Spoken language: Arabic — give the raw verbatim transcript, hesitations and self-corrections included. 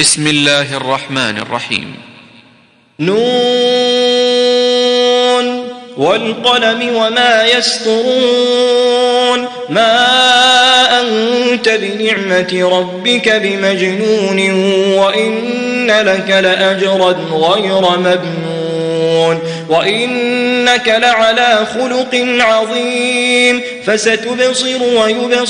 بسم الله الرحمن الرحيم. نون والقلم وما يسطرون ما أنت بنعمة ربك بمجنون وإن لك لأجرا غير ممنون وإنك لعلى خلق عظيم فستبصر ويبصرون